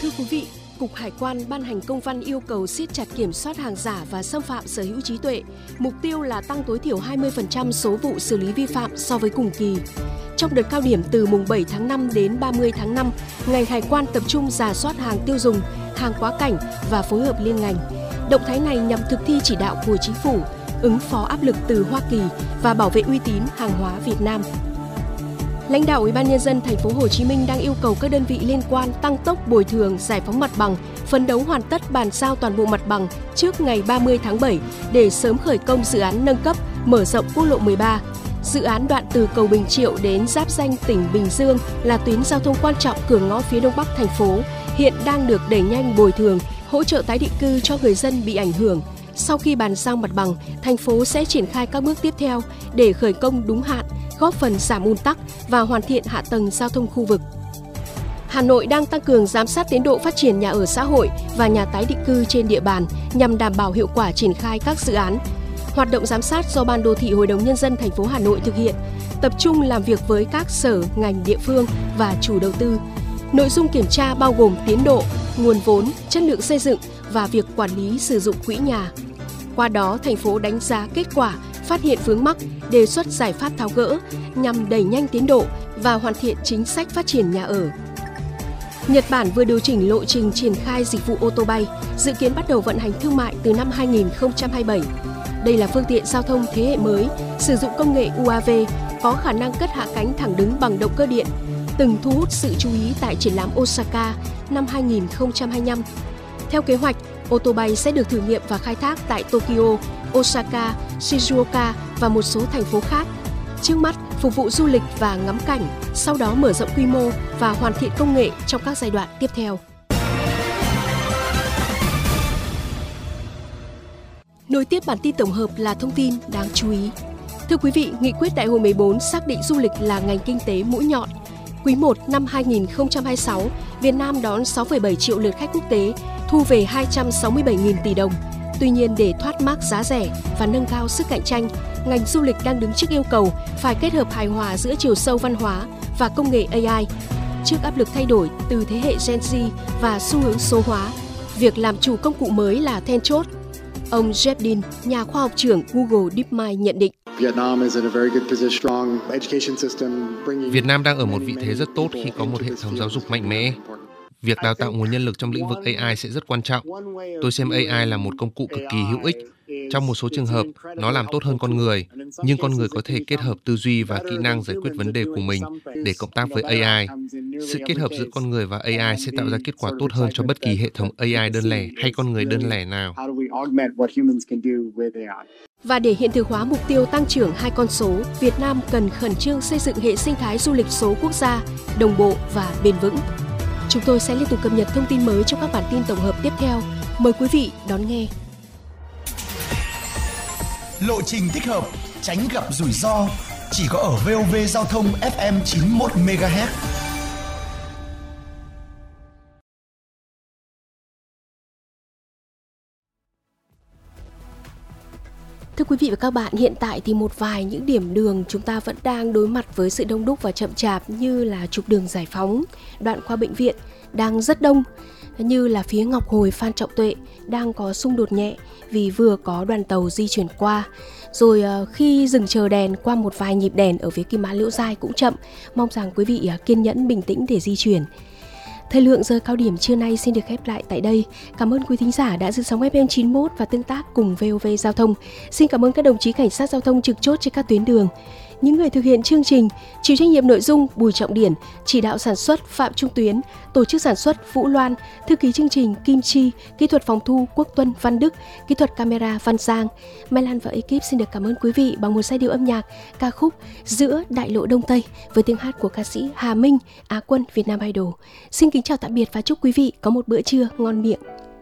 Thưa quý vị, Cục Hải quan ban hành công văn yêu cầu siết chặt kiểm soát hàng giả và xâm phạm sở hữu trí tuệ. Mục tiêu là tăng tối thiểu 20% số vụ xử lý vi phạm so với cùng kỳ. Trong đợt cao điểm từ mùng 7 tháng 5 đến 30 tháng 5, ngành hải quan tập trung rà soát hàng tiêu dùng, hàng quá cảnh và phối hợp liên ngành. Động thái này nhằm thực thi chỉ đạo của Chính phủ, ứng phó áp lực từ Hoa Kỳ và bảo vệ uy tín hàng hóa Việt Nam. Lãnh đạo Ủy ban Nhân dân thành phố Hồ Chí Minh đang yêu cầu các đơn vị liên quan tăng tốc bồi thường, giải phóng mặt bằng, phấn đấu hoàn tất bàn giao toàn bộ mặt bằng trước ngày 30 tháng 7 để sớm khởi công dự án nâng cấp, mở rộng quốc lộ 13. Dự án đoạn từ cầu Bình Triệu đến giáp ranh tỉnh Bình Dương là tuyến giao thông quan trọng cửa ngõ phía đông bắc thành phố, hiện đang được đẩy nhanh bồi thường, hỗ trợ tái định cư cho người dân bị ảnh hưởng. Sau khi bàn giao mặt bằng, thành phố sẽ triển khai các bước tiếp theo để khởi công đúng hạn, góp phần giảm ùn tắc và hoàn thiện hạ tầng giao thông khu vực. Hà Nội đang tăng cường giám sát tiến độ phát triển nhà ở xã hội và nhà tái định cư trên địa bàn nhằm đảm bảo hiệu quả triển khai các dự án. Hoạt động giám sát do Ban Đô thị Hội đồng Nhân dân thành phố Hà Nội thực hiện, tập trung làm việc với các sở, ngành địa phương và chủ đầu tư. Nội dung kiểm tra bao gồm tiến độ, nguồn vốn, chất lượng xây dựng và việc quản lý sử dụng quỹ nhà. Qua đó, thành phố đánh giá kết quả, phát hiện vướng mắc, đề xuất giải pháp tháo gỡ nhằm đẩy nhanh tiến độ và hoàn thiện chính sách phát triển nhà ở. Nhật Bản vừa điều chỉnh lộ trình triển khai dịch vụ ô tô bay, dự kiến bắt đầu vận hành thương mại từ năm 2027. Đây là phương tiện giao thông thế hệ mới, sử dụng công nghệ UAV, có khả năng cất hạ cánh thẳng đứng bằng động cơ điện, từng thu hút sự chú ý tại triển lãm Osaka năm 2025. Theo kế hoạch, ô tô bay sẽ được thử nghiệm và khai thác tại Tokyo, Osaka, Shizuoka và một số thành phố khác. Trước mắt, phục vụ du lịch và ngắm cảnh, sau đó mở rộng quy mô và hoàn thiện công nghệ trong các giai đoạn tiếp theo. Nối tiếp bản tin tổng hợp là thông tin đáng chú ý. Thưa quý vị, Nghị quyết Đại hội 14 xác định du lịch là ngành kinh tế mũi nhọn. Quý 1 năm 2026, Việt Nam đón 6,7 triệu lượt khách quốc tế, thu về 267.000 tỷ đồng. Tuy nhiên, để thoát mác giá rẻ và nâng cao sức cạnh tranh, ngành du lịch đang đứng trước yêu cầu phải kết hợp hài hòa giữa chiều sâu văn hóa và công nghệ AI. Trước áp lực thay đổi từ thế hệ Gen Z và xu hướng số hóa, việc làm chủ công cụ mới là then chốt. Ông Jeff Dean, nhà khoa học trưởng Google DeepMind nhận định. Việt Nam đang ở một vị thế rất tốt khi có một hệ thống giáo dục mạnh mẽ. Việc đào tạo nguồn nhân lực trong lĩnh vực AI sẽ rất quan trọng. Tôi xem AI là một công cụ cực kỳ hữu ích. Trong một số trường hợp, nó làm tốt hơn con người, nhưng con người có thể kết hợp tư duy và kỹ năng giải quyết vấn đề của mình để cộng tác với AI. Sự kết hợp giữa con người và AI sẽ tạo ra kết quả tốt hơn cho bất kỳ hệ thống AI đơn lẻ hay con người đơn lẻ nào. Và để hiện thực hóa mục tiêu tăng trưởng 2 con số, Việt Nam cần khẩn trương xây dựng hệ sinh thái du lịch số quốc gia, đồng bộ và bền vững. Chúng tôi sẽ liên tục cập nhật thông tin mới trong các bản tin tổng hợp tiếp theo. Mời quý vị đón nghe. Lộ trình thích hợp, tránh gặp rủi ro, chỉ có ở VOV Giao thông FM 91 MHz. Thưa quý vị và các bạn, hiện tại thì một vài những điểm đường chúng ta vẫn đang đối mặt với sự đông đúc và chậm chạp, như là trục đường Giải Phóng, đoạn qua bệnh viện đang rất đông, như là phía Ngọc Hồi Phan Trọng Tuệ đang có xung đột nhẹ vì vừa có đoàn tàu di chuyển qua. Rồi khi dừng chờ đèn qua một vài nhịp đèn ở phía Kim Mã Liễu Giai cũng chậm. Mong rằng quý vị kiên nhẫn bình tĩnh để di chuyển. Thời lượng giờ cao điểm trưa nay xin được khép lại tại đây. Cảm ơn quý thính giả đã giữ sóng FM 91 và tương tác cùng VOV Giao thông. Xin cảm ơn các đồng chí cảnh sát giao thông trực chốt trên các tuyến đường. Những người thực hiện chương trình, chịu trách nhiệm nội dung Bùi Trọng Điển, chỉ đạo sản xuất Phạm Trung Tuyến, tổ chức sản xuất Vũ Loan, thư ký chương trình Kim Chi, kỹ thuật phòng thu Quốc Tuân Văn Đức, kỹ thuật camera Văn Giang. Mai Lan và ekip xin được cảm ơn quý vị bằng một giai điệu âm nhạc ca khúc Giữa Đại Lộ Đông Tây với tiếng hát của ca sĩ Hà Minh, Á quân Việt Nam Idol. Xin kính chào tạm biệt và chúc quý vị có một bữa trưa ngon miệng.